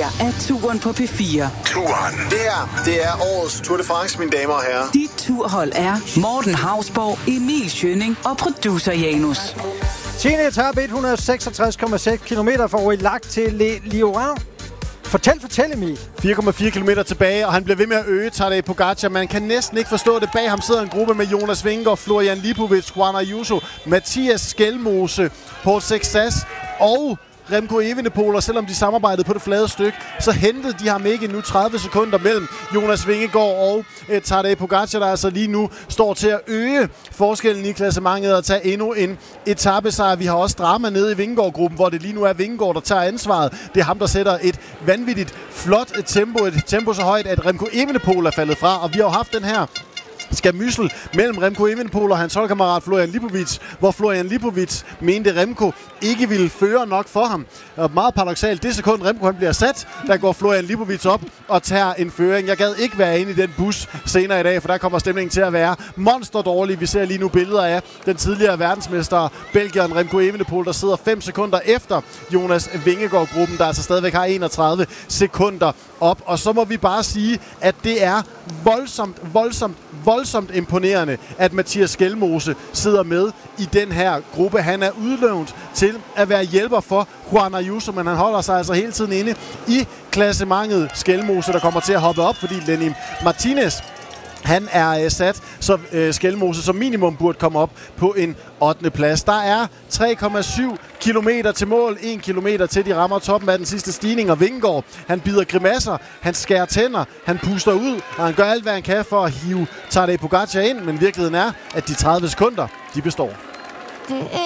her er Turen på P4. Turen. Det er årets Tour de France, mine damer og herrer. Dit turhold er Morten Hausborg, Emil Schønning og producer Janus. 10. etape, 166,6 km fra Aurillac til Le Lioran. Fortæl Emil. 4,4 km tilbage, og han bliver ved med at øge Tadej Pogačar. Man kan næsten ikke forstå det. Bag ham sidder en gruppe med Jonas Vingegaard, Florian Lipovic, Juan Ayuso, Mathias Skelmose, Paul Sexas og Remco Evenepoel, og selvom de samarbejdede på det flade stykke, så hentede de ham ikke nu 30 sekunder mellem Jonas Vingegaard og Tadej Pogačar, der altså lige nu står til at øge forskellen i klassementet og tage endnu en etapesejr. Vi har også drama nede i Vingegaard-gruppen, hvor det lige nu er Vingegaard, der tager ansvaret. Det er ham, der sætter et vanvittigt flot tempo, et tempo så højt, at Remco Evenepoel er faldet fra, og vi har jo haft den her skamyssel mellem Remco Evenepoel og hans holdkammerat Florian Lipovic, hvor Florian Lipovic mente, Remco ikke ville føre nok for ham. Og meget paradoksalt, det sekund Remco han bliver sat, der går Florian Lipovic op og tager en føring. Jeg gad ikke være inde i den bus senere i dag, for der kommer stemningen til at være monster dårlig. Vi ser lige nu billeder af den tidligere verdensmester, belgieren Remco Evenepoel, der sidder 5 sekunder efter Jonas Vingegaard-gruppen, der altså stadigvæk har 31 sekunder op. Og så må vi bare sige, at det er voldsomt imponerende, at Mathias Skelmose sidder med i den her gruppe. Han er udlånt til at være hjælper for Juan Ayuso, men han holder sig altså hele tiden inde i klassementet. Skelmose, der kommer til at hoppe op, fordi Lenny Martinez han er sat, så Skelmose som minimum burde komme op på en 8. plads. Der er 3,7 kilometer til mål, 1 kilometer til de rammer toppen af den sidste stigning, og Vingegaard, han bider grimasser, han skærer tænder, han puster ud, og han gør alt, hvad han kan for at hive Tadej Pogačar ind, men virkeligheden er, at de 30 sekunder, de består.